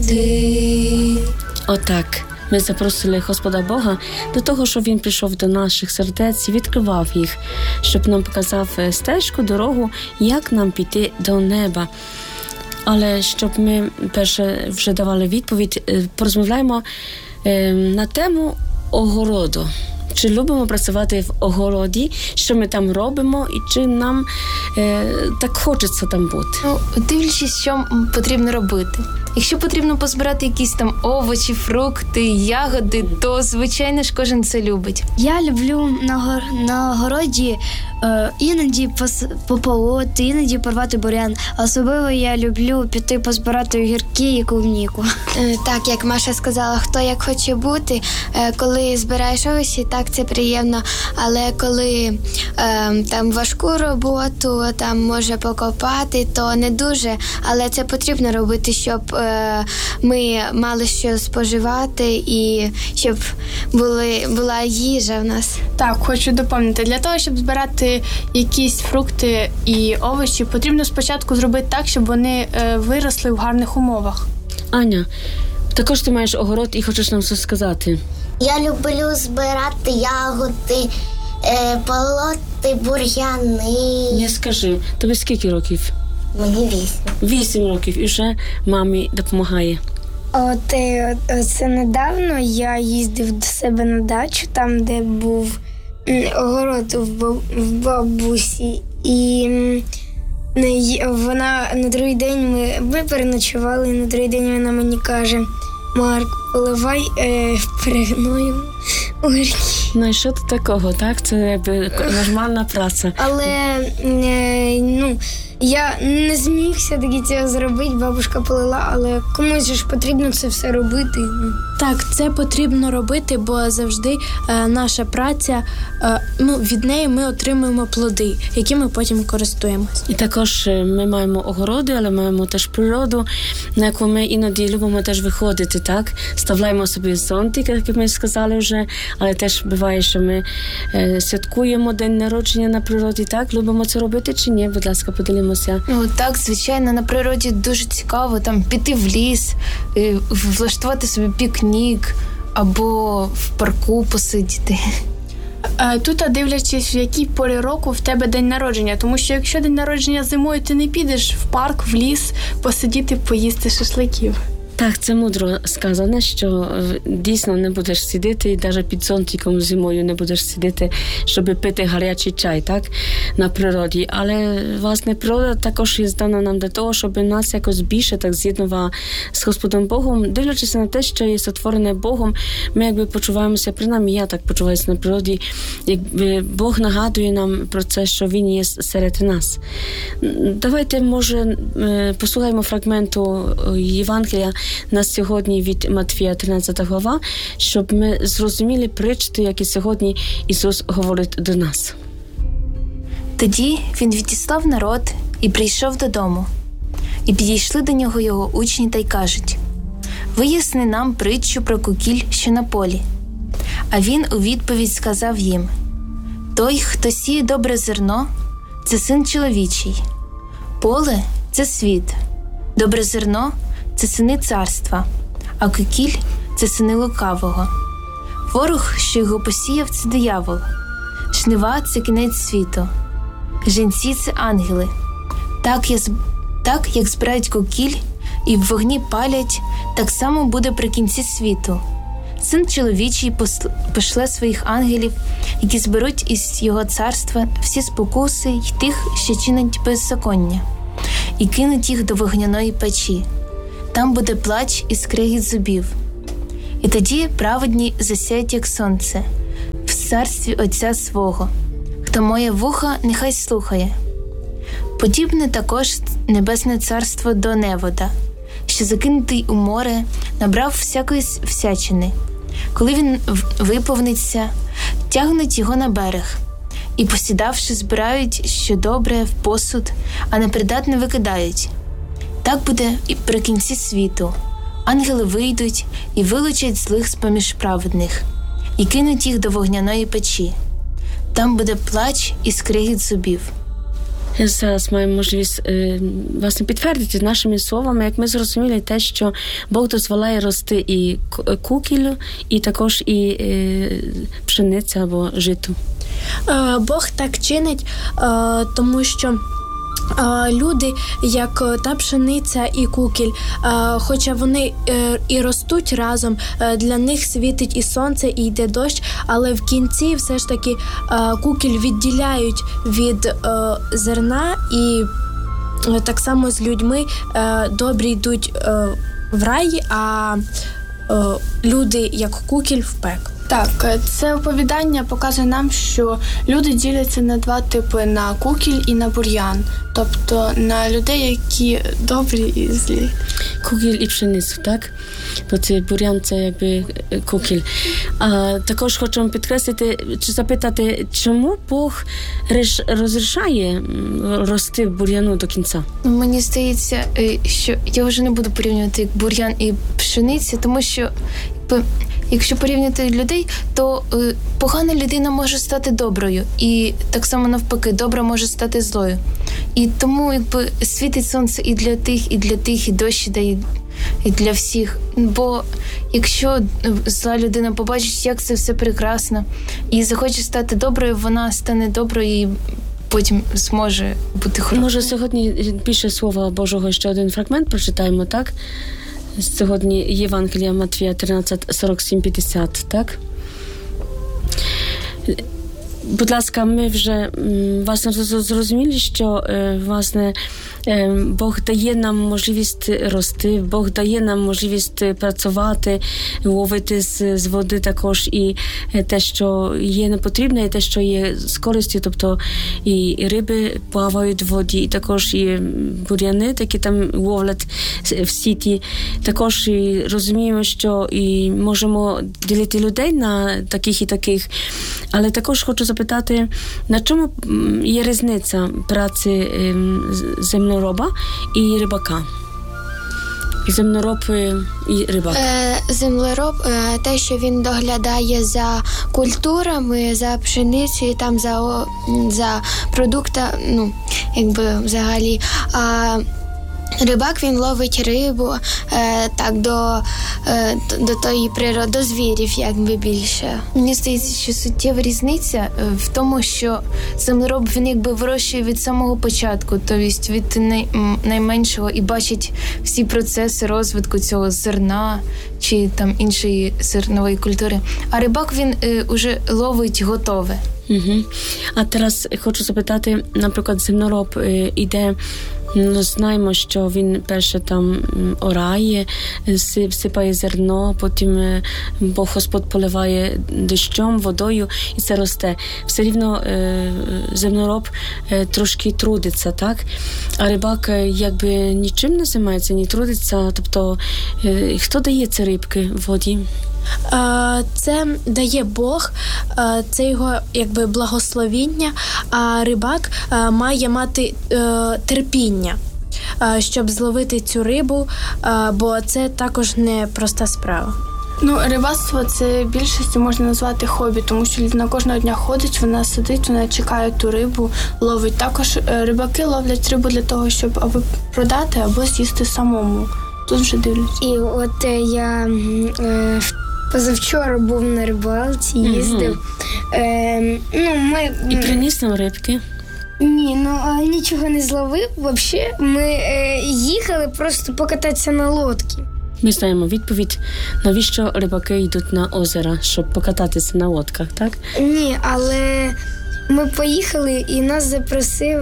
ти. Отак. Ми запросили Господа Бога до того, щоб Він прийшов до наших сердець і відкривав їх, щоб нам показав стежку, дорогу, як нам піти до неба. Але щоб ми перше вже давали відповідь, порозмовляємо на тему огороду. Чи любимо працювати в огороді, що ми там робимо, і чи нам так хочеться там бути? Дивлячись, що потрібно робити. Якщо потрібно позбирати якісь там овочі, фрукти, ягоди, то, звичайно ж, кожен це любить. Я люблю на городі іноді пополоти, іноді порвати бурян. Особливо я люблю піти позбирати огірки і клубніку. Так, як Маша сказала, хто як хоче бути. Коли збираєш овочі, так це приємно. Але коли там важку роботу, там може покопати, то не дуже. Але це потрібно робити, щоб ми мали що споживати і щоб була їжа в нас. Так, хочу доповнити. Для того, щоб збирати якісь фрукти і овочі, потрібно спочатку зробити так, щоб вони виросли в гарних умовах. Аня, також ти маєш огород і хочеш нам щось сказати. Я люблю збирати ягоди, полоти бур'яни. Не скажи, тобі скільки років? Мені 8. 8 років і вже мамі допомагає. Це недавно я їздив до себе на дачу, там, де був огород в бабусі. І вона на другий день ми переночували, і на другий день вона мені каже: Марк, поливай перегноєм огірки. Ну і що тут такого, так? Це якби нормальна праця. Але я не змігся таки цього зробити, бабушка полила, але комусь ж потрібно це все робити. Так, це потрібно робити, бо завжди наша праця, від неї ми отримуємо плоди, які ми потім користуємося. І також ми маємо огороди, але маємо теж природу, на яку ми іноді любимо теж виходити, так? Ставляємо собі зонтик, як ми сказали вже, але теж буває, що ми святкуємо день народження на природі, так? Любимо це робити чи ні? Будь ласка, поділимося. Так, звичайно, на природі дуже цікаво там піти в ліс, влаштувати собі пікнік або в парку посидіти. Тут, дивлячись, в якій порі року в тебе день народження. Тому що якщо день народження зимою, ти не підеш в парк, в ліс посидіти, поїсти шашликів. Так, це мудро сказано, що дійсно не будеш сидіти, і навіть під зонтиком зимою не будеш сидіти, щоб пити гарячий чай, так, на природі. Але, власне, природа також є здана нам для того, щоб нас якось більше так з'єднувала з Господом Богом. Дивлячись на те, що є сотворене Богом, ми якби почуваємося, принаймні я так почуваюся на природі, якби Бог нагадує нам про це, що Він є серед нас. Давайте, може, послухаємо фрагменту Євангелія на сьогодні від Матвія 13 глава, щоб ми зрозуміли притчу, які сьогодні Ісус говорить до нас. Тоді він відіслав народ і прийшов додому. І підійшли до нього його учні та й кажуть: «Виясни нам притчу про кукіль, що на полі». А він у відповідь сказав їм: «Той, хто сіє добре зерно, це син чоловічий. Поле – це світ. Добре зерно – це сини царства, а кукіль – це сини лукавого. Ворог, що його посіяв, це диявол. Жнива – це кінець світу. Жінці – це ангели. Так, як збирають кукіль і в вогні палять, так само буде при кінці світу. Син чоловічий пошле своїх ангелів, які зберуть із його царства всі спокуси й тих, що чинять беззаконня, і кинуть їх до вогняної печі. Там буде плач і скрегіт зубів. І тоді праведні засяють, як сонце, в царстві Отця свого. Хто має вуха, нехай слухає. Подібне також небесне царство до невода, що закинутий у море, набрав всякої всячини. Коли він виповниться, тягнуть його на берег, і, посідавши, збирають, що добре, в посуд, а непридатне викидають. Так буде і при кінці світу. Ангели вийдуть і вилучать злих з-поміж праведних, і кинуть їх до вогняної печі. Там буде плач і скрегіт зубів. Зараз маємо можливість власне підтвердити нашими словами, як ми зрозуміли те, що Бог дозволяє рости і кукілю, і також і пшениця або житу. Бог так чинить, тому що люди, як та пшениця і кукіль, хоча вони і ростуть разом, для них світить і сонце, і йде дощ, але в кінці все ж таки кукіль відділяють від зерна, і так само з людьми добрі йдуть в рай, а люди, як кукіль, в пекло. Так, це оповідання показує нам, що люди діляться на два типи – на кукіль і на бур'ян. Тобто на людей, які добрі і злі. Кукіль і пшеницю, так? Бо це бур'ян – це якби кукіль. А також хочемо підкреслити, чи запитати, чому Бог розрішає рости бур'яну до кінця? Мені здається, що я вже не буду порівнювати бур'ян і пшеницю, тому що якщо порівняти людей, то погана людина може стати доброю. І так само навпаки, добра може стати злою. І тому світить сонце і для тих, і дощ дає, і для всіх. Бо якщо зла людина побачить, як це все прекрасно, і захоче стати доброю, вона стане доброю і потім зможе бути хорошою. Може, сьогодні більше Слова Божого ще один фрагмент прочитаємо, так? Сьогодні Євангелія Матвія 13:47-50, так? Будь ласка, ми вже власне зрозуміли, що власне Бог дає нам можливість рости, Бог дає нам можливість працювати, ловити з води також і те, що є непотрібне, і те, що є з користю, тобто і риби плавають в воді, і також і бур'яни, які там ловлять в сіті. Також і розуміємо, що і можемо ділити людей на таких і таких. Але також хочу запитати, на чому є різниця праці землероба і рибака? Землероб і рибак. Землероб – те, що він доглядає за культурами, за пшеницею, там за продуктами, ну, якби взагалі. А рибак, він ловить рибу, так, до тої природи, до звірів, якби більше. Мені здається, що суттєва різниця в тому, що землероб, він якби вирощує від самого початку, тобто від найменшого, і бачить всі процеси розвитку цього зерна чи там іншої зернової культури. А рибак, він уже ловить готове. Угу. А зараз хочу запитати, наприклад, землероб іде, знаємо, що він перше там орає, всипає зерно, потім Бог Господь поливає дощом, водою, і це росте. Все рівно землероб трошки трудиться, так? А рибак якби нічим не займається, не трудиться. Тобто, хто дає ці рибки в воді? Це дає Бог, це його якби благословіння, а рибак має мати терпіння, щоб зловити цю рибу, бо це також не проста справа. Ну, рибацтво – це більшістю можна назвати хобі, тому що людина кожного дня ходить, вона сидить, вона чекає ту рибу, ловить. Також рибаки ловлять рибу для того, щоб або продати, або з'їсти самому. Тут вже дивлюсь. І от я позавчора був на рибалці, їздив. І приніс нам рибки? Ні, нічого не зловив. Взагалі, ми їхали просто покататися на лодці. Ми знаємо відповідь, навіщо рибаки йдуть на озеро, щоб покататися на лодках, так? Ні, але ми поїхали і нас запросив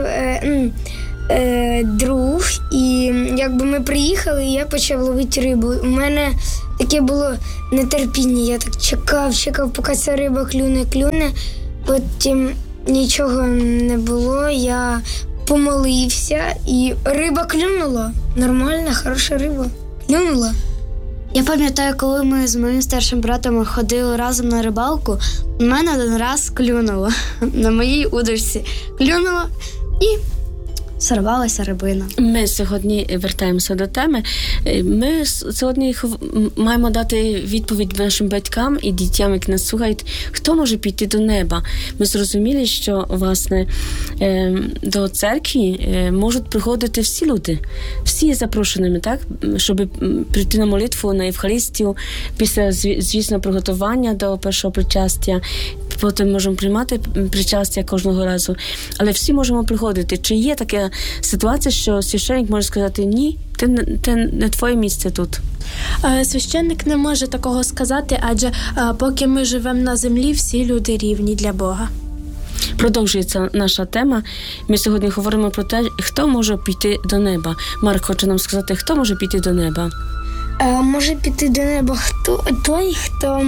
друг, і якби ми приїхали, і я почав ловити рибу. У мене таке було нетерпіння, я так чекав, поки ця риба клюне, потім нічого не було, я помолився, і риба клюнула. Нормальна, хороша риба. Клюнула. Я пам'ятаю, коли ми з моїм старшим братом ходили разом на рибалку, у мене один раз клюнуло на моїй удочці. Клюнуло і сорвалася рибина. Ми сьогодні вертаємося до теми. Ми сьогодні маємо дати відповідь нашим батькам і дітям, які нас слухають, хто може піти до неба. Ми зрозуміли, що, власне, до церкви можуть приходити всі люди, всі запрошеними, так? Щоб прийти на молитву, на Євхаристію, після, звісно, приготування до першого причастя. Потім можемо приймати причастя кожного разу. Але всі можемо приходити. Чи є така ситуація, що священник може сказати, ні, це не твоє місце тут? Священник не може такого сказати, адже поки ми живемо на землі, всі люди рівні для Бога. Продовжується наша тема. Ми сьогодні говоримо про те, хто може піти до неба. Марк хоче нам сказати, хто може піти до неба? Може піти до неба той, хто...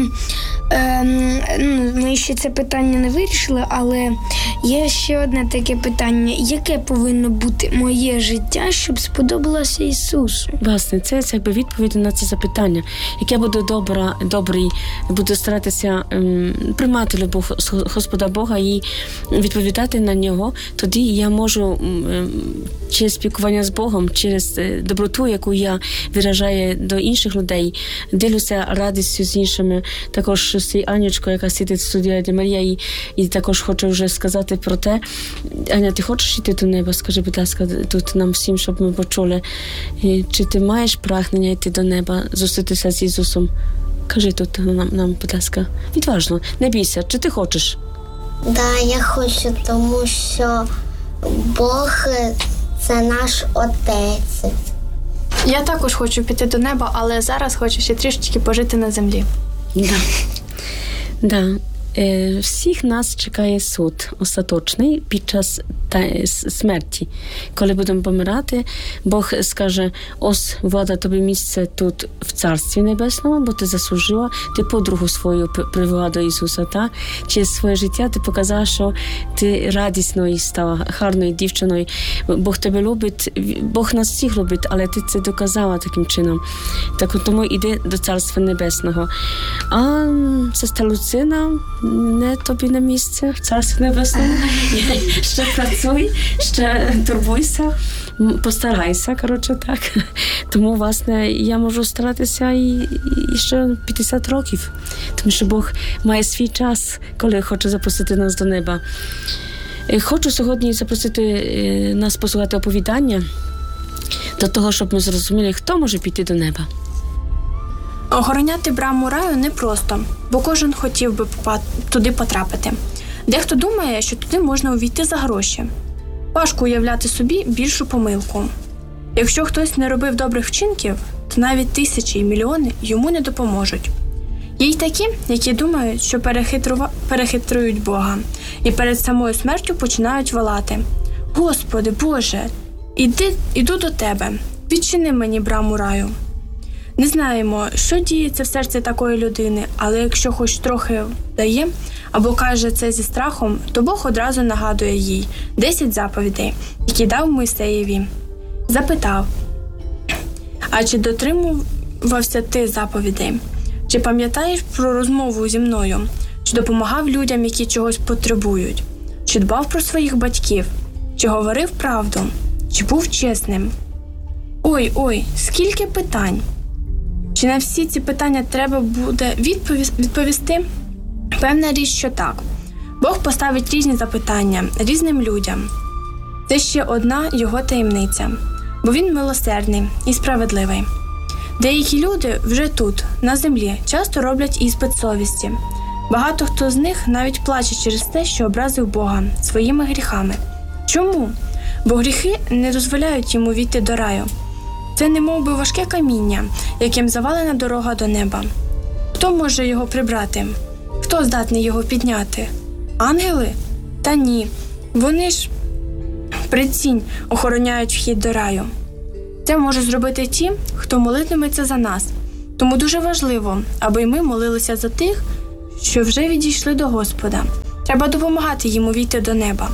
Ми ще це питання не вирішили, але є ще одне таке питання. Яке повинно бути моє життя, щоб сподобалося Ісусу? Власне, це якби відповідь на це запитання. Як я буду добрий, буду старатися приймати любов Господа Бога і відповідати на нього, тоді я можу через спілкування з Богом, через доброту, яку я виражаю до інших людей, ділюся радістю з іншими, також з цією Анечкою, яка сидить в студії Радіо Марія, і також хочу вже сказати про те. Аня, ти хочеш йти до неба? Скажи, будь ласка, тут нам всім, щоб ми почули. Чи ти маєш прагнення йти до неба, зустрітися з Ісусом? Кажи тут нам, будь ласка, відважно, не бійся, чи ти хочеш? Да, я хочу, тому що Бог – це наш Отець. Я також хочу піти до неба, але зараз хочу ще трішечки пожити на землі. Да. Всіх нас чекає суд остаточний під час смерті. Коли будемо помирати, Бог скаже, ось, влада, тобі місце тут в Царстві Небесному, бо ти заслужила, ти подругу свою привела до Ісуса, та? Через своє життя ти показала, що ти радісною стала, гарною дівчиною. Бог тебе любить, Бог нас всіх любить, але ти це доказала таким чином. Так от тому іди до Царства Небесного. А сестра Луцина, не тобі на місце в Царстві Небесному. Ще працюй, ще турбуйся, постарайся, коротше, так. Тому, власне, я можу старатися і ще 50 років. Тому що Бог має свій час, коли хоче запросити нас до неба. Хочу сьогодні запросити нас послухати оповідання до того, щоб ми зрозуміли, хто може піти до неба. Охороняти браму раю непросто, бо кожен хотів би туди потрапити. Дехто думає, що туди можна увійти за гроші. Важко уявляти собі більшу помилку. Якщо хтось не робив добрих вчинків, то навіть тисячі і мільйони йому не допоможуть. Є й такі, які думають, що перехитрують Бога, і перед самою смертю починають волати: «Господи, Боже, іду до Тебе, відчини мені браму раю». Не знаємо, що діється в серці такої людини, але якщо хоч трохи дає або каже це зі страхом, то Бог одразу нагадує їй 10 заповідей, які дав Мойсеєві. Запитав: «А чи дотримувався ти заповідей? Чи пам'ятаєш про розмову зі мною? Чи допомагав людям, які чогось потребують? Чи дбав про своїх батьків? Чи говорив правду? Чи був чесним?» Ой, скільки питань! Чи на всі ці питання треба буде відповісти? Певна річ, що так. Бог поставить різні запитання різним людям. Це ще одна його таємниця, бо він милосердний і справедливий. Деякі люди вже тут, на землі, часто роблять іспит совісті. Багато хто з них навіть плаче через те, що образив Бога своїми гріхами. Чому? Бо гріхи не дозволяють йому війти до раю. Це немов би важке каміння, яким завалена дорога до неба. Хто може його прибрати? Хто здатний його підняти? Ангели? Та ні. Вони ж, прицінь, охороняють вхід до раю. Це можуть зробити ті, хто молитиметься за нас. Тому дуже важливо, аби ми молилися за тих, що вже відійшли до Господа. Треба допомагати їм увійти до неба,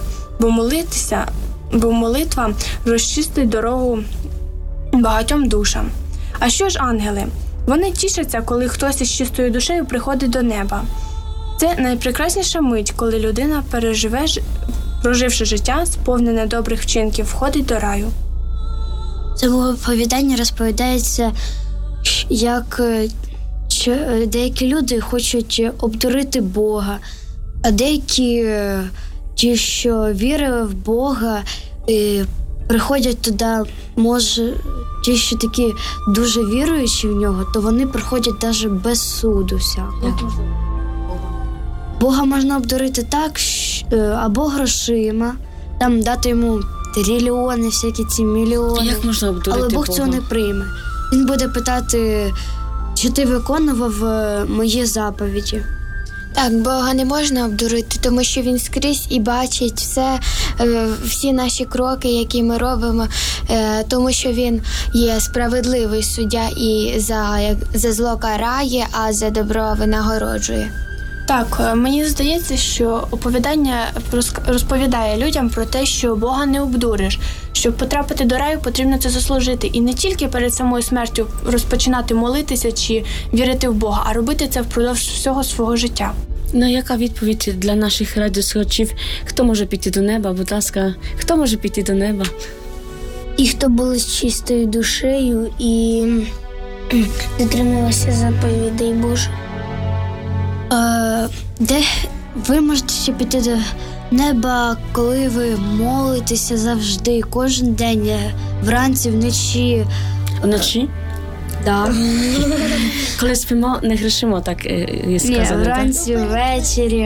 бо молитва розчистить дорогу багатьом душам. А що ж ангели? Вони тішаться, коли хтось із чистою душею приходить до неба. Це найпрекрасніша мить, коли людина проживши життя, сповнене добрих вчинків, входить до раю. Це оповідання розповідається, як деякі люди хочуть обдурити Бога, а деякі, ті, що вірили в Бога, приходять туди, може, ті, що такі дуже віруючі в нього, то вони приходять навіть без суду всякого. Бога можна обдурити так, або грошима, там дати йому трильйони, всякі ці мільйони. Як можна обдурити Але Бог Бога? цього не прийме. Він буде питати, чи ти виконував мої заповіді. Так, Бога не можна обдурити, тому що Він скрізь і бачить все, всі наші кроки, які ми робимо, тому що Він є справедливий суддя і за зло карає, а за добро винагороджує. Так, мені здається, що оповідання розповідає людям про те, що Бога не обдуриш. Щоб потрапити до раю, потрібно це заслужити. І не тільки перед самою смертю розпочинати молитися чи вірити в Бога, а робити це впродовж всього свого життя. Ну, яка відповідь для наших радіослухачів? Хто може піти до неба? Будь ласка, хто може піти до неба? І хто були з чистою душею і дотримувалися заповідей Божих. Де ви можете ще піти до неба, коли ви молитеся завжди, кожен день, вранці, вночі. Вночі? Да. Коли спимо, не грішимо, так є Ні, сказано. вранці, ввечері.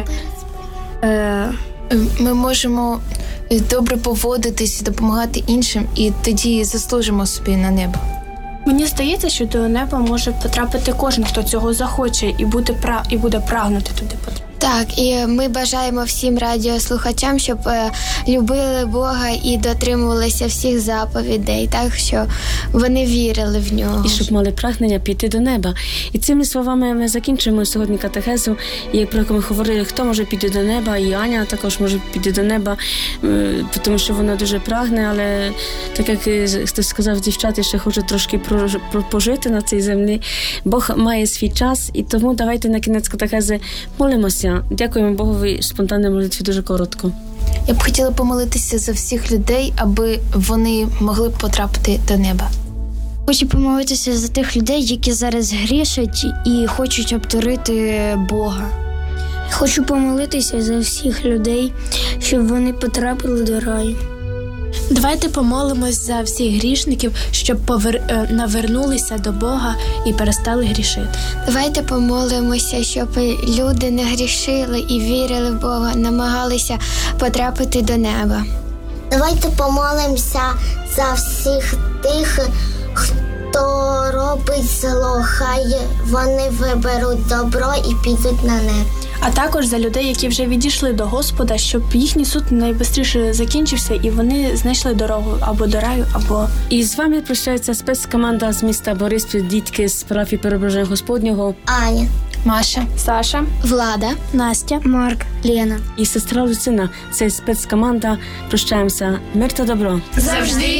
Ми можемо добре поводитись, допомагати іншим, і тоді заслужимо собі на небо. Мені здається, що до неба може потрапити кожен, хто цього захоче, і буде прагнути туди потрапити. Так, і ми бажаємо всім радіослухачам, щоб любили Бога і дотримувалися всіх заповідей, так, що вони вірили в нього. І щоб мали прагнення піти до неба. І цими словами ми закінчуємо сьогодні катехезу, і про яку ми говорили, хто може піти до неба, і Аня також може піти до неба, тому що вона дуже прагне, але так як хтось сказав, дівчата ще хочуть трошки пожити на цій землі. Бог має свій час, і тому давайте на кінець катехези молимося. Дякуємо Богові, спонтанній молитві дуже коротко. Я б хотіла помолитися за всіх людей, аби вони могли потрапити до неба. Хочу помолитися за тих людей, які зараз грішать і хочуть обдурити Бога. Хочу помолитися за всіх людей, щоб вони потрапили до раю. Давайте помолимось за всіх грішників, щоб навернулися до Бога і перестали грішити. Давайте помолимося, щоб люди не грішили і вірили в Бога, намагалися потрапити до неба. Давайте помолимося за всіх тих, хто робить зло. Хай вони виберуть добро і підуть на небо. А також за людей, які вже відійшли до Господа, щоб їхній суд найбистріше закінчився і вони знайшли дорогу або до раю, або... І з вами прощається спецкоманда з міста Бориспіль, дітки з парафії Преображення Господнього. Аня, Маша, Саша, Влада, Настя, Марк, Лена. І сестра Люцина. Це спецкоманда. Прощаємося. Мир та добро. завжди